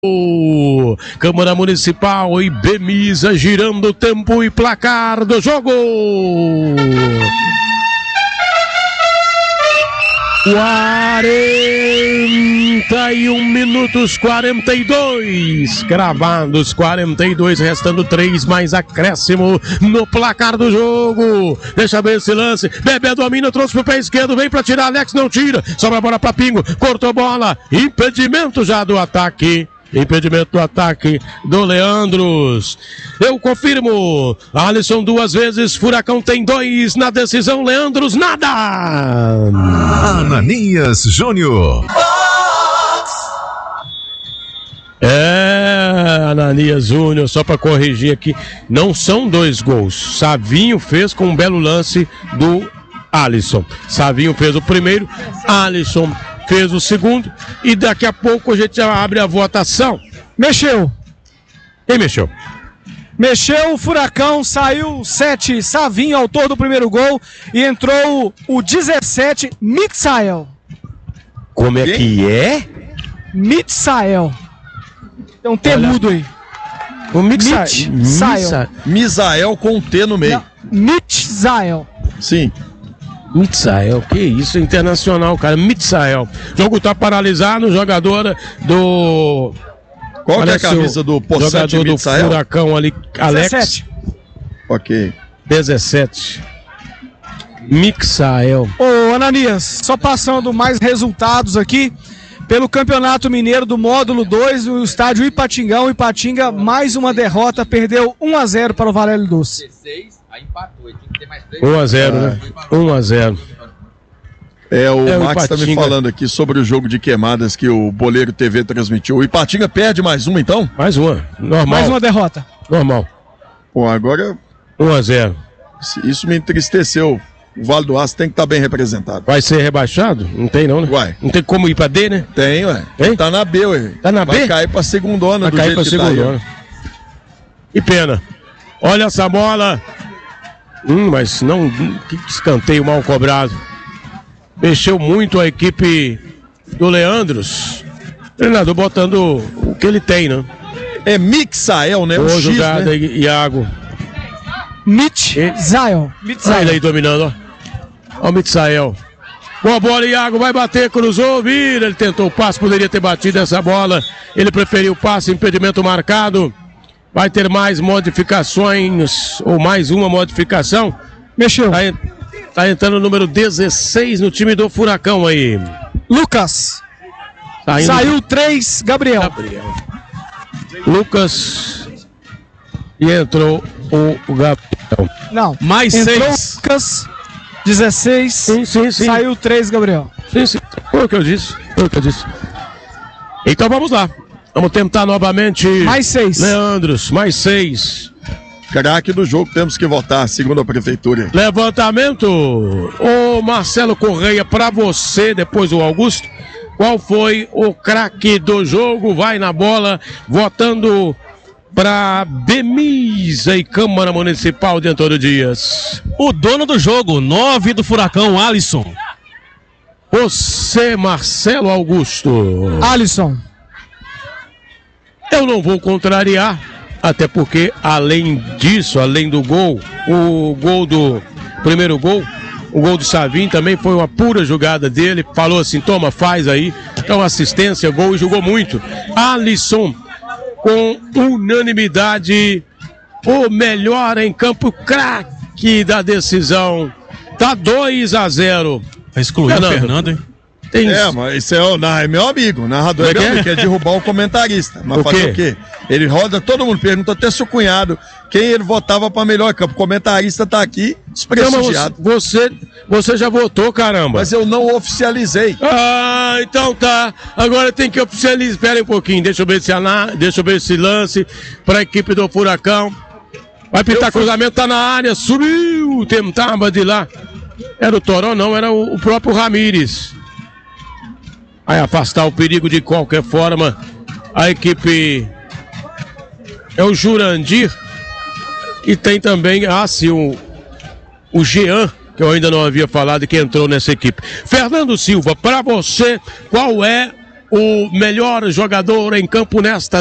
Câmara Municipal e Bemisa girando o tempo e placar do jogo. 41 minutos 42, cravados 42, restando 3 mais acréscimo no placar do jogo. Deixa ver esse lance, Bebê domina, trouxe pro pé esquerdo, vem pra tirar, Alex não tira, sobra a bola pra Pingo, cortou bola, impedimento já do ataque. Impedimento do ataque do Leandros. Eu confirmo. Alisson 2 vezes. Furacão tem 2 na decisão. Leandros nada. Ananias Júnior. Ananias Júnior, só para corrigir aqui. Não são 2 gols. Savinho fez com um belo lance do Alisson. Savinho fez o primeiro. Alisson fez o segundo, e daqui a pouco a gente já abre a votação. Mexeu. Quem mexeu? Mexeu, o Furacão, saiu 7, Savinho, autor do primeiro gol, e entrou o 17, Mitsael. Como é que é? Mitsael. Tem um T mudo aí. O Mitsael. Misael com um T no meio. Mitsael. Sim. Mitsael, que isso, internacional, cara, Mitsael. O jogo tá paralisado, o jogador do... Qual que é a camisa do Possete jogador Mitsael? Do Furacão ali, Alex. 17. Ok. 17. Mitsael. Ô, Ananias, só passando mais resultados aqui. Pelo Campeonato Mineiro do Módulo 2, o estádio Ipatingão. Ipatinga, mais uma derrota, perdeu 1-0 para o Valério Doce. 16, aí empatou, tem que ter mais 3. 1-0, né? 1-0. O Max tá me falando aqui sobre o jogo de queimadas que o Boleiro TV transmitiu. O Ipatinga perde mais uma, então? Mais uma, normal. Mais uma derrota. Normal. Bom, agora... 1-0. Isso me entristeceu. O Vale do Aço tem que estar bem representado. Vai ser rebaixado? Não tem não, né? Vai. Não tem como ir pra D, né? Tem, ué. Tem? Tá na B, ué. Tá na B? Vai cair pra segundona do jeito que tá. Vai cair pra segundona. Que pena. Olha essa bola. Mas não... Que escanteio mal cobrado. Mexeu muito a equipe do Leandros. Treinador botando o que ele tem, né? É Mitsael, né? Boa jogada, né? Iago. Mitsael. Olha ele aí dominando, ó. Ó o Mitsael. Boa bola, Iago, vai bater, cruzou, vira. Ele tentou o passe, poderia ter batido essa bola. Ele preferiu o passe, impedimento marcado. Vai ter mais modificações, ou mais uma modificação. Mexeu. Tá entrando o número 16 no time do Furacão aí. Lucas. Saiu 3, Gabriel. Lucas. E entrou o Gabriel. Não. Mais entrou 6. Lucas, 16. Sim. Saiu 3, Gabriel. Sim. Foi o que eu disse. Então vamos lá. Vamos tentar novamente. Mais 6. Leandros, mais 6. Craque do jogo, temos que votar, segundo a prefeitura. Levantamento. Ô Marcelo Correia, pra você, depois o Augusto, qual foi o craque do jogo? Vai na bola, votando pra Bemisa e Câmara Municipal de Antônio Dias. O dono do jogo, 9 do Furacão, Alisson. Você, Marcelo Augusto. Alisson. Eu não vou contrariar. Até porque, além disso, além do gol, o gol do primeiro gol, o gol do Savinho também foi uma pura jogada dele. Falou assim, toma, faz aí. Então, assistência, gol e jogou muito. Alisson, com unanimidade, o melhor em campo, craque da decisão. Tá 2-0. Vai excluir o Fernando, hein? Mas esse é meu amigo, o narrador é meu amigo, quer derrubar o comentarista. Mas fazer o quê? Ele roda, todo mundo pergunta, até seu cunhado, quem ele votava pra melhor campo. O comentarista tá aqui, desprestigiado. Você já votou, caramba. Mas eu não oficializei. Então tá. Agora tem que oficializar. Espera aí um pouquinho, deixa eu ver esse lance pra equipe do Furacão. Vai pintar cruzamento, tá na área, subiu, tentava de lá. Era o Toró, não, era o próprio Ramírez. Vai afastar o perigo de qualquer forma. A equipe é o Jurandir. E tem também, o Jean, que eu ainda não havia falado, que entrou nessa equipe. Fernando Silva, para você, qual é o melhor jogador em campo nesta